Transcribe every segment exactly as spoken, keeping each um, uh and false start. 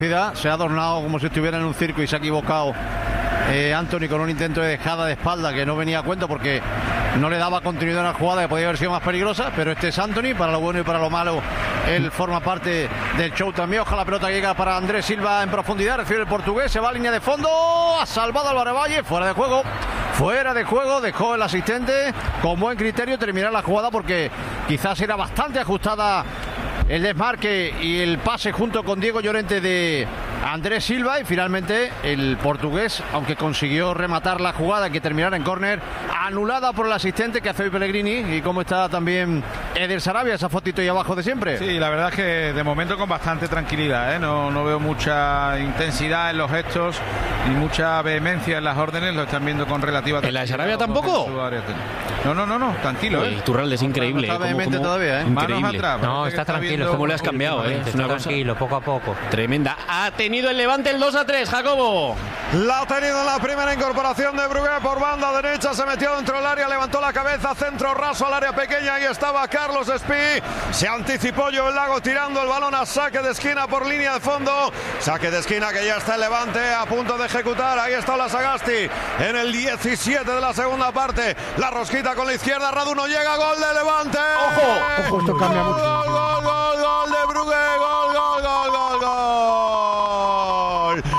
Se ha adornado como si estuviera en un circo y se ha equivocado eh, Anthony con un intento de dejada de espalda que no venía a cuento porque no le daba continuidad a una jugada que podía haber sido más peligrosa, pero este es Anthony, para lo bueno y para lo malo él forma parte del show también. Ojalá la pelota llega para Andrés Silva en profundidad, recibe el portugués, se va a línea de fondo, ha salvado Álvaro Valle, fuera de juego, fuera de juego, dejó el asistente con buen criterio terminar la jugada porque quizás era bastante ajustada el desmarque y el pase junto con Diego Llorente de Andrés Silva, y finalmente el portugués, aunque consiguió rematar la jugada que terminara en córner, anulada por el asistente que hace hoy Pellegrini. Y cómo está también Eder Sarabia, esa fotito ahí abajo de siempre. Sí, la verdad es que de momento con bastante tranquilidad, ¿eh? no, no veo mucha intensidad en los gestos ni mucha vehemencia en las órdenes, lo están viendo con relativa tranquilidad. ¿En la de Sarabia tampoco? No, no, no, no, tranquilo. El Turralde es increíble. No está vehemente todavía, ¿eh? Manos atrás. No, está tranquilo. ¿Cómo le has cambiado, eh? Está tranquilo, poco a poco. Tremenda. Ha tenido el Levante el dos a tres, Jacobo. La ha tenido en la primera incorporación de Brugué por banda derecha, se metió dentro del área, levantó la cabeza, centro raso al área pequeña, ahí estaba Carlos Espí, se anticipó Joel Lago tirando el balón a saque de esquina por línea de fondo, saque de esquina que ya está el Levante a punto de ejecutar, ahí está la Sagasti en el diecisiete de la segunda parte, la rosquita con la izquierda, Radu no llega, gol de Levante. ¡Ojo! Ojo, esto cambia mucho. Gol, gol, gol, gol de Brugué, gol, gol, gol, gol, gol.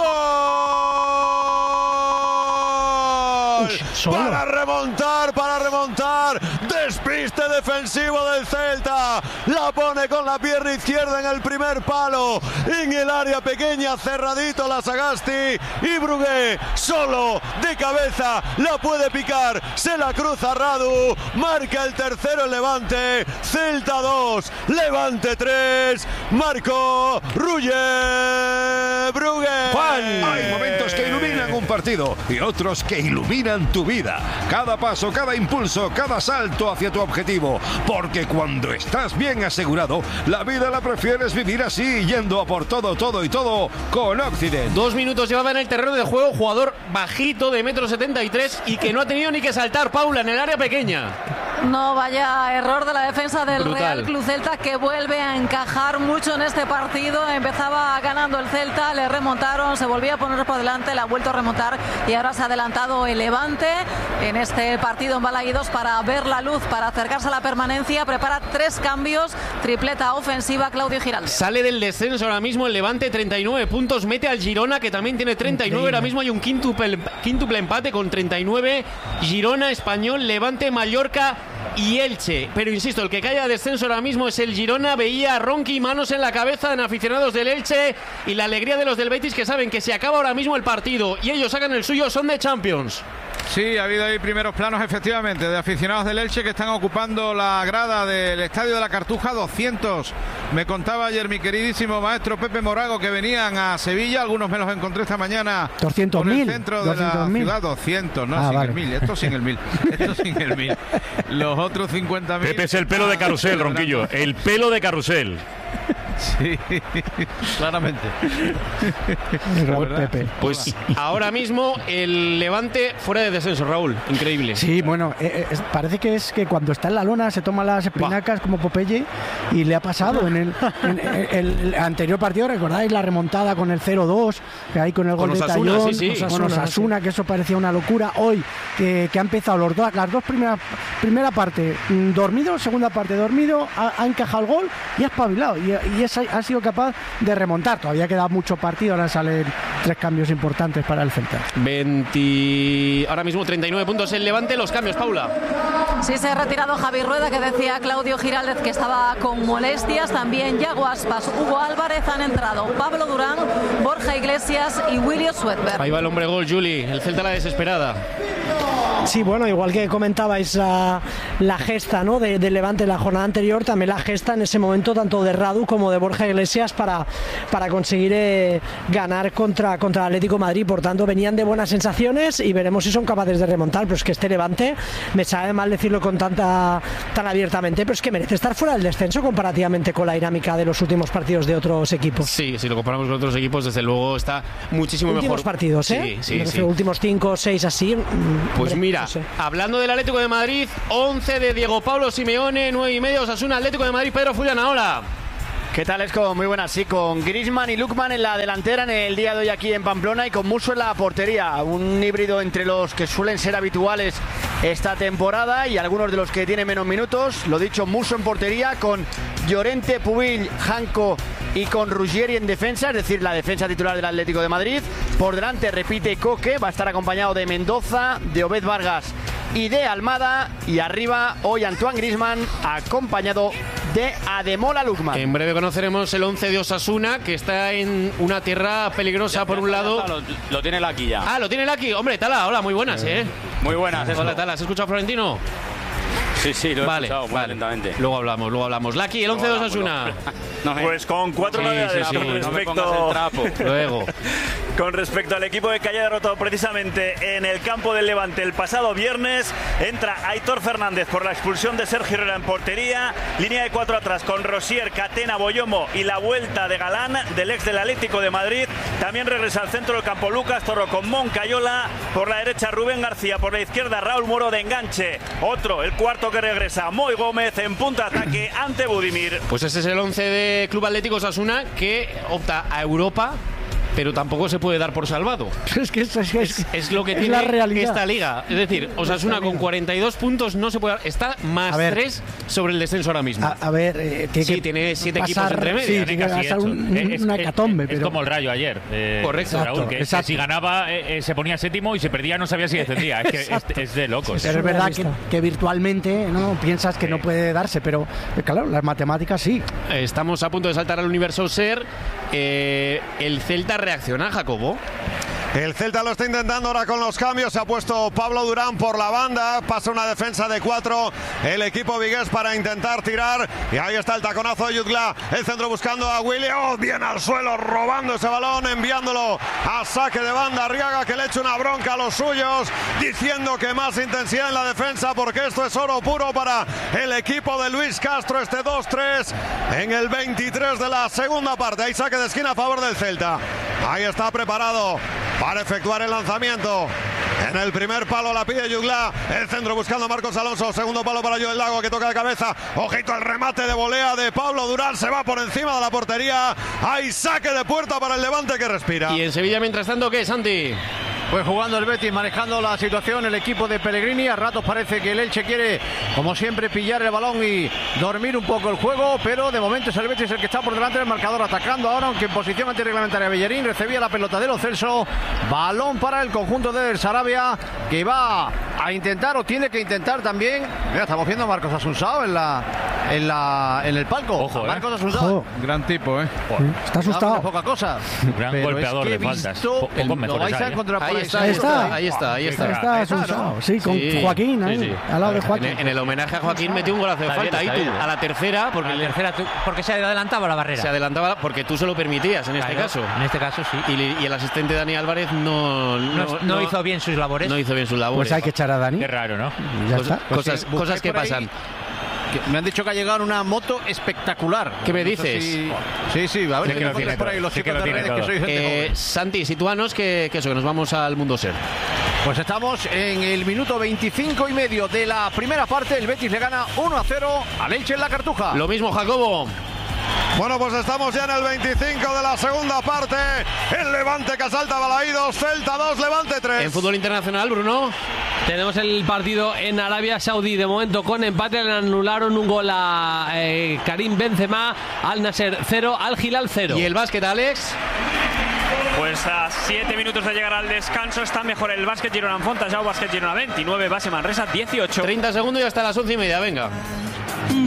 ¡Gol! Uy, para remontar, para remontar. Despiste defensivo del Celta. La pone con la pierna izquierda en el primer palo. En el área pequeña, cerradito la Sagasti. Y Brugué, solo, de cabeza, la puede picar. Se la cruza Radu. Marca el tercero el Levante. Celta dos, Levante tres. Marcó Ruye Brugué. Juan, hay momentos que iluminan un partido y otros que iluminan tu vida. Cada paso, cada impulso, cada salto hacia tu objetivo. Porque cuando estás bien asegurado, la vida la prefieres vivir así, yendo a por todo, todo y todo con Occident. Dos minutos llevaba en el terreno de juego, jugador bajito de metro setenta y tres y que no ha tenido ni que saltar, Paula, en el área pequeña. No, vaya error de la defensa del Brutal. Real Club Celta, que vuelve a encajar mucho en este partido. Empezaba ganando el Celta, le remontaron, se volvía a poner por delante, le ha vuelto a remontar y ahora se ha adelantado el Levante en este partido en Balaídos para ver la luz, para acercarse a la permanencia. Prepara tres cambios, tripleta ofensiva Claudio Giraldes. Sale del descenso ahora mismo el Levante, treinta y nueve puntos, mete al Girona que también tiene treinta y nueve. Increíble. Ahora mismo hay un quíntuple, quíntuple empate con treinta y nueve, Girona, Español, Levante, Mallorca y Elche. Pero insisto, el que cae a descenso ahora mismo es el Girona. Veía a Ronqui, manos en la cabeza en aficionados del Elche, y la alegría de los del Betis, que saben que se acaba ahora mismo el partido y ellos sacan el suyo, son de Champions. Sí, ha habido ahí primeros planos efectivamente de aficionados del Elche que están ocupando la grada del Estadio de la Cartuja, doscientos. Me contaba ayer mi queridísimo maestro Pepe Morago que venían a Sevilla, algunos me los encontré esta mañana. doscientos mil. En el centro de la ciudad, doscientos, no, ah, sin vale. el mil, esto sin el mil, esto sin el mil. Los otros cincuenta mil. Pepe es el pelo de carrusel, Ronquillo, el pelo de carrusel. Sí, claramente. Raúl Pepe. Pues ahora mismo el Levante fuera de descenso, Raúl. Increíble. Sí, bueno, eh, eh, parece que es que cuando está en la lona se toma las espinacas como Popeye, y le ha pasado en el, en el, el anterior partido. ¿Recordáis la remontada con el cero dos? Que hay con el Con gol de Osasuna, Tallón, sí, sí. con Osasuna, que eso parecía una locura. Hoy que, que ha empezado los dos, las dos primeras, primera parte mm, dormido, segunda parte dormido, ha, ha encajado el gol y ha espabilado, y, y es, ha sido capaz de remontar. Todavía queda mucho partido, ahora salen tres cambios importantes para el Celta. veinte, ahora mismo treinta y nueve puntos el Levante. Los cambios, Paula. Sí, se ha retirado Javi Rueda, que decía Claudio Giraldez que estaba con molestias. También Yago Aspas, Hugo Álvarez. Han entrado Pablo Durán, Borja Iglesias y William Swedberg. Ahí va el hombre gol, Juli. El Celta a la desesperada. Sí, bueno, igual que comentabais la, la gesta, ¿no?, de, de Levante en la jornada anterior, también la gesta en ese momento tanto de Radu como de Borja Iglesias para, para conseguir eh, ganar contra, contra el Atlético de Madrid. Por tanto, venían de buenas sensaciones y veremos si son capaces de remontar. Pero es que este Levante, me sabe mal decirlo con tanta tan abiertamente, pero es que merece estar fuera del descenso comparativamente con la dinámica de los últimos partidos de otros equipos. Sí, si lo comparamos con otros equipos, desde luego está muchísimo últimos mejor. Últimos partidos, ¿eh? Sí, sí, sí. Últimos cinco o seis así. Pues hombre, mira, no sé. Hablando del Atlético de Madrid, once de Diego Pablo Simeone, nueve y medio, Osasuna, Atlético de Madrid, Pedro Fullana, hola. ¿Qué tal, Esco? Muy buenas, sí, con Griezmann y Lookman en la delantera en el día de hoy aquí en Pamplona y con Musso en la portería, un híbrido entre los que suelen ser habituales esta temporada y algunos de los que tienen menos minutos. Lo dicho, Musso en portería con Llorente, Pubil, Janko y con Ruggieri en defensa, es decir, la defensa titular del Atlético de Madrid. Por delante repite Coque, va a estar acompañado de Mendoza, de Obed Vargas y de Almada, y arriba hoy Antoine Griezmann acompañado de Ademola Lookman. En breve conoceremos el once de Osasuna, que está en una tierra peligrosa. Ya, por un lado. Lo, lo tiene Laki ya. Ah, lo tiene Laki. Hombre, Tala, hola, muy buenas, ¿eh? Muy buenas. Hola, eso. Tala, ¿has escuchado a Florentino? Sí, sí, lo he vale, escuchado muy vale. atentamente. Luego hablamos, luego hablamos. Laki, el once de Osasuna. No, pues con cuatro sí, novedades sí, sí. con respecto no el trapo. Luego. Con respecto al equipo que haya derrotado precisamente en el campo del Levante el pasado viernes. Entra Aitor Fernández por la expulsión de Sergio Herrera en portería, línea de cuatro atrás con Rosier, Catena, Boyomo y la vuelta de Galán del ex del Atlético de Madrid. También regresa al centro del campo Lucas Torro con Moncayola, por la derecha Rubén García, por la izquierda Raúl Moro de enganche, otro, el cuarto que regresa, Moy Gómez en punta ataque ante Budimir. Pues ese es el once de Club Atlético Osasuna, que opta a Europa, pero tampoco se puede dar por salvado. Es que es, es, es, es lo que es tiene la realidad. Esta liga. Es decir, Osasuna con cuarenta y dos puntos no se puede dar. Está más tres sobre el descenso ahora mismo. A, a ver, eh, tiene sí, que tiene siete pasar, equipos entre medio. Sí, tiene que pasar un, es, una es, hecatombe. Es, pero... es como el Rayo ayer. Eh, Correcto. Raúl, que, que si ganaba eh, eh, se ponía séptimo y si perdía no sabía si descendía. Es que es, es de locos. Pero es verdad que, que virtualmente no piensas que sí. no puede darse, pero claro, las matemáticas sí. Estamos a punto de saltar al universo Ser. Eh, el Celta reacciona, Jacobo. El Celta lo está intentando ahora con los cambios. Se ha puesto Pablo Durán por la banda. Pasa una defensa de cuatro. El equipo vigués para intentar tirar. Y ahí está el taconazo de Jutgla. El centro buscando a Willy. Oh, bien al suelo, robando ese balón, enviándolo a saque de banda. Arriaga, que le echa una bronca a los suyos, diciendo que más intensidad en la defensa, porque esto es oro puro para el equipo de Luis Castro. Este dos tres en el veintitrés de la segunda parte. Hay saque de esquina a favor del Celta. Ahí está preparado para efectuar el lanzamiento. En el primer palo la pide Jutgla. El centro buscando a Marcos Alonso. Segundo palo para Joel Lago, que toca de cabeza. Ojito el remate de volea de Pablo Durán. Se va por encima de la portería. Hay saque de puerta para el Levante, que respira. Y en Sevilla, mientras tanto, ¿qué, Santi? Pues jugando el Betis, manejando la situación el equipo de Pellegrini. A ratos parece que el Elche quiere, como siempre, pillar el balón y dormir un poco el juego, pero de momento es el Betis el que está por delante del marcador, atacando ahora, aunque en posición antirreglamentaria. Bellerín recibía la pelota de Lo Celso. Balón para el conjunto de Sarabia, que va a intentar o tiene que intentar también. Mira, estamos viendo a Marcos Asunsao en la en la en el palco. Ojo, Marcos eh. Asunsao. Ojo. Gran tipo, ¿eh? Está asustado. No, poca cosa. Gran pero golpeador es que de faltas. visto, Po pocos lo vais a encontrar por ahí. Está, ahí está, ahí está, ahí está. Ahí está Asunsao, sí, con Sí, Joaquín ahí, sí, sí. al lado de Joaquín. En, en el homenaje a Joaquín metió un golazo de Está falta bien, ahí está tú, bien. a la tercera, porque A la le- tercera, tú- porque se adelantaba la barrera. se adelantaba porque tú se lo permitías en este Claro, caso. En este caso sí. Y, y el asistente Dani Álvarez no No, no, no hizo bien sus labores. no hizo bien sus labores. Pues hay que echar a Dani. Qué raro, ¿no? Ya Cos- está. cosas Pues, cosas que por ahí, pasan. que me han dicho que ha llegado una moto espectacular. ¿Qué me No sé dices? si- Sí, sí, a ver, Sí que que lo me tiene por ahí todo, los sí que chicos lo de tiene redes, que todo. sois gente Eh, joven. Santi, sitúanos que, que eso, que nos vamos al mundo Ser. Pues estamos en el minuto veinticinco y medio de la primera parte. El Betis le gana uno a cero al Elche en la Cartuja. Lo mismo, Jacobo. Bueno, pues estamos ya en el veinticinco de la segunda parte. El Levante que asalta Balaídos. Celta dos, Levante tres. En fútbol internacional, Bruno. Tenemos el partido en Arabia Saudí. De momento con empate, le anularon un gol a eh, Karim Benzema. Al Nasser cero, Al Hilal cero. ¿Y el básquet, Alex? Pues a siete minutos de llegar al descanso está mejor el básquet Girona en Fontajau, básquet Girona veintinueve, base Manresa dieciocho. treinta segundos y hasta las once y media, venga.